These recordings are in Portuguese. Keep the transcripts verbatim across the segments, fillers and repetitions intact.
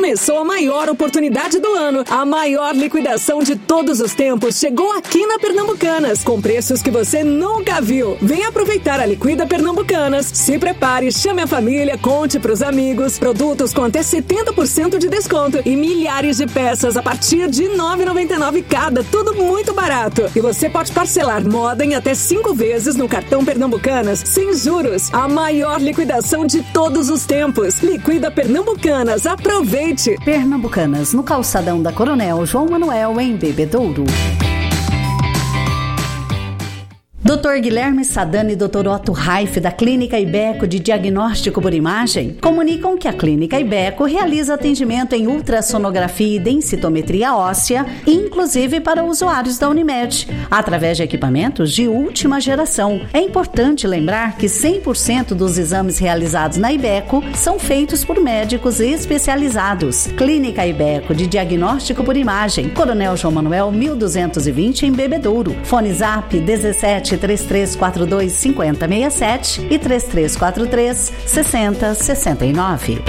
Começou a maior oportunidade do ano. A maior liquidação de todos os tempos chegou aqui na Pernambucanas, com preços que você nunca viu. Vem aproveitar a Liquida Pernambucanas. Se prepare, chame a família, conte pros amigos. Produtos com até setenta por cento de desconto e milhares de peças a partir de nove reais e noventa e nove centavos cada. Tudo muito barato. E você pode parcelar moda em até cinco vezes no cartão Pernambucanas, sem juros. A maior liquidação de todos os tempos. Liquida Pernambucanas. Aproveite! Pernambucanas, no calçadão da Coronel João Manuel, em Bebedouro. doutor Guilherme Sadani e doutor Otto Raif, da Clínica Ibeco de Diagnóstico por Imagem, comunicam que a Clínica Ibeco realiza atendimento em ultrassonografia e densitometria óssea, inclusive para usuários da Unimed, através de equipamentos de última geração. É importante lembrar que cem por cento dos exames realizados na Ibeco são feitos por médicos especializados. Clínica Ibeco de Diagnóstico por Imagem, Coronel João Manuel, mil duzentos e vinte, em Bebedouro. Fone Zap dezessete, três três quatro dois, cinco zero seis sete e três três quatro três, seis zero seis nove.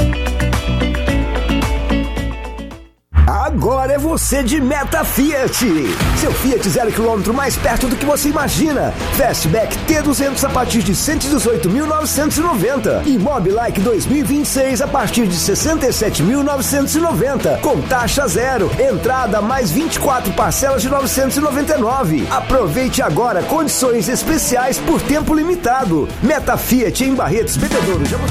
Agora é você de Meta Fiat. Seu Fiat zero quilômetro mais perto do que você imagina. Fastback T duzentos a partir de cento e dezoito mil novecentos e noventa. E Mobilike dois mil e vinte e seis a partir de sessenta e sete mil novecentos e noventa. Com taxa zero. Entrada mais vinte e quatro parcelas de novecentos e noventa e nove. Aproveite agora condições especiais por tempo limitado. Meta Fiat em Barretos, Bebedouro. Já vou...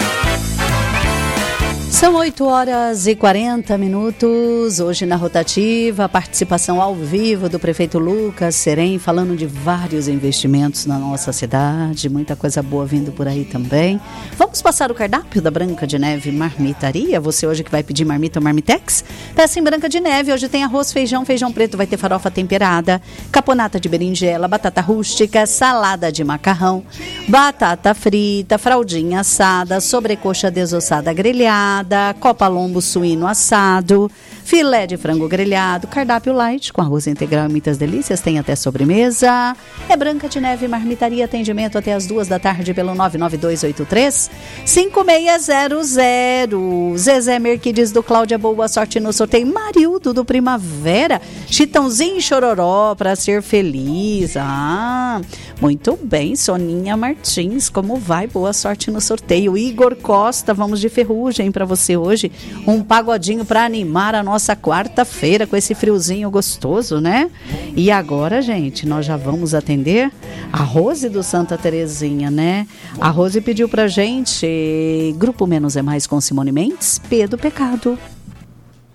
São oito horas e quarenta minutos, hoje na Rotativa, a participação ao vivo do prefeito Lucas Serem, falando de vários investimentos na nossa cidade, muita coisa boa vindo por aí também. Vamos passar o cardápio da Branca de Neve Marmitaria, você hoje que vai pedir marmita ou marmitex? Peça em Branca de Neve, hoje tem arroz, feijão, feijão preto, vai ter farofa temperada, caponata de berinjela, batata rústica, salada de macarrão, batata frita, fraldinha assada, sobrecoxa desossada grelhada, copa lombo suíno assado, filé de frango grelhado, cardápio light com arroz integral e muitas delícias, tem até sobremesa. É Branca de Neve Marmitaria, atendimento até as duas da tarde pelo nove nove dois oito três, cinco seis zero zero. Zezé Merquides do Cláudia, boa sorte no sorteio. Marildo do Primavera, Chitãozinho e Chororó para ser feliz. Ah, muito bem, Soninha Martins, como vai? Boa sorte no sorteio. Igor Costa, vamos de Ferrugem para você hoje, um pagodinho para animar a nossa quarta-feira com esse friozinho gostoso, né? E agora, gente, nós já vamos atender a Rose do Santa Terezinha, né? A Rose pediu pra gente Grupo Menos é Mais com Simone Mendes, P do Pecado.